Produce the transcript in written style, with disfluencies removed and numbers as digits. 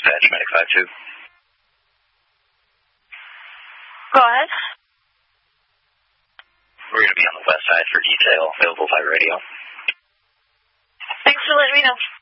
dispatch, Medic 5-2. Go ahead. We're going to be on the west side for detail, available by radio. Thanks for letting me know.